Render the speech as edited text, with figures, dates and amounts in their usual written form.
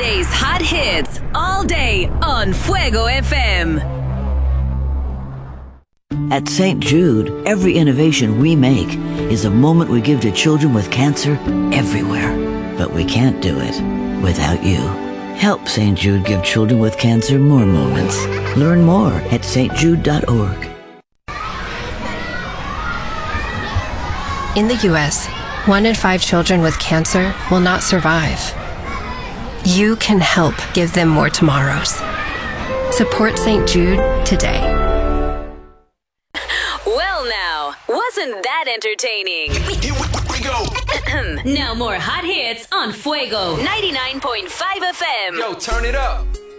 Today's hot hits all day on Fuego FM. At St. Jude, every innovation we make is a moment we give to children with cancer everywhere. But we can't do it without you. Help St. Jude give children with cancer more moments. Learn more at stjude.org. In the U.S., 1 in 5 children with cancer will not survive. You can help give them more tomorrows. Support St. Jude today. Well now, wasn't that entertaining? Here we go. Now more hot hits on Fuego 99.5 FM. Yo, turn it up.